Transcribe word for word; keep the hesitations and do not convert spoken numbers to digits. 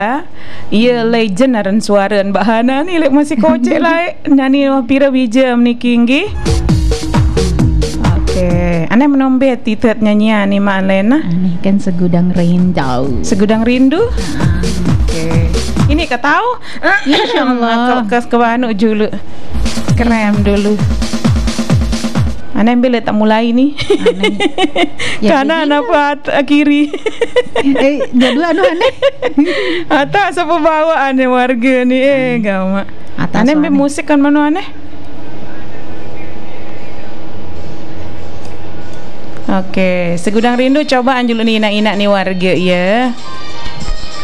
Ia legend aran suara Mbak Hana ni lek masih kocek lah nyanyi pira bija meniki nggih. Okey, ane menombe titet nyanyian ni Mak Lena. Ini kan segudang rindu. Segudang rindu. Okey. Ini kau tahu? Insyaallah. Ke ke banu dulu. Krem dulu. Ane ambil tak mulai ni. Ya, kanan apa kiri? Eh, dua-dua anu aneh. Atas apa bawa ane warga ni eh gama. Ane ambil musik kan mana ane? Okey, segudang rindu coba anjul ni inak-inak ni warga ya.